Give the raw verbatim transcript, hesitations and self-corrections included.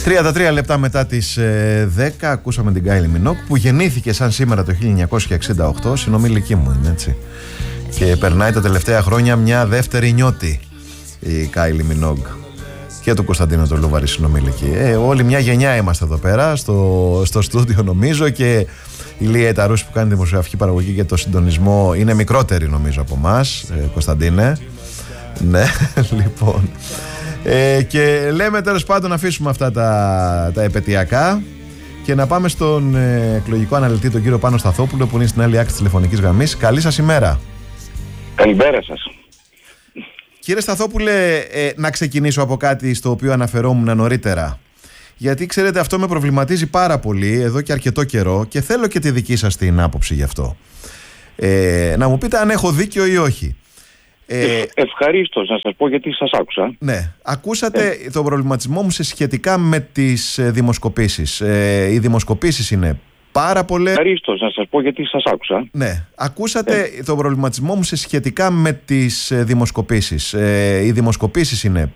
τριάντα τρία λεπτά μετά τις ε, δέκα ακούσαμε την Κάιλι Μινόγκ, που γεννήθηκε σαν σήμερα το χίλια εννιακόσια εξήντα οκτώ, συνομιλική μου είναι, έτσι. Και περνάει τα τελευταία χρόνια μια δεύτερη νιώτη η Κάιλι Μινόγκ και του Κωνσταντίνου του Λούβαρη συνομιλική. Ε, όλοι μια γενιά είμαστε εδώ πέρα στο, στο στούντιο, νομίζω, και η Λία Ιταρούση που κάνει δημοσιογραφική παραγωγή και το συντονισμό είναι μικρότερη, νομίζω, από εμάς, ε, Κωνσταντίνε. Ναι, λοιπόν. Ε, και λέμε τέλος πάντων να αφήσουμε αυτά τα, τα επαιτειακά και να πάμε στον ε, εκλογικό αναλυτή, τον κύριο Πάνο Σταθόπουλο, που είναι στην άλλη άκρη της τηλεφωνικής γραμμής. Καλή σας ημέρα. Καλημέρα σας. Κύριε Σταθόπουλε, ε, να ξεκινήσω από κάτι στο οποίο αναφερόμουν νωρίτερα. Γιατί ξέρετε, αυτό με προβληματίζει πάρα πολύ εδώ και αρκετό καιρό και θέλω και τη δική σας την άποψη γι' αυτό. Ε, να μου πείτε αν έχω δίκιο ή όχι. Ε, Ευχαρίστως να σας πω, γιατί σας άκουσα. Ναι, ακούσατε ε. τον προβληματισμό μου σε σχετικά με τις ε, δημοσκοπήσεις. Ε, οι δημοσκοπήσεις είναι πάρα πολλές. Ευχαρίστως να σας πω, γιατί σας άκουσα. Ναι, ακούσατε ε. τον προβληματισμό μου σε σχετικά με τις ε, δημοσκοπήσεις. Ε, οι δημοσκοπήσεις είναι